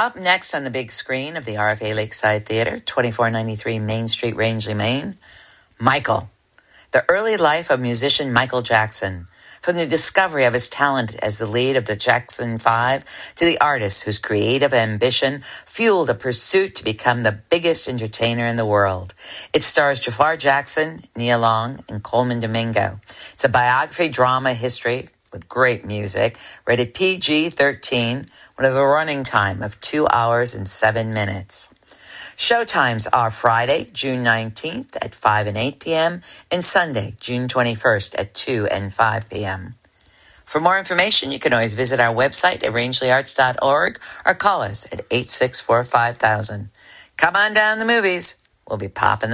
Up next on the big screen of the RFA Lakeside Theatre, 2493 Main Street, Rangeley, Maine, Michael, the early life of musician Michael Jackson. From the discovery of his talent as the lead of the Jackson 5 to the artist whose creative ambition fueled a pursuit to become the biggest entertainer in the world. It stars Jafar Jackson, Nia Long, and Coleman Domingo. It's a biography drama history with great music, rated PG-13, with a running time of 2 hours and 7 minutes. Showtimes are Friday, June 19th at 5 and 8 p.m. and Sunday, June 21st at 2 and 5 p.m. For more information, you can always visit our website at rangeleyarts.org or call us at 864-5000. Come on down the movies. We'll be popping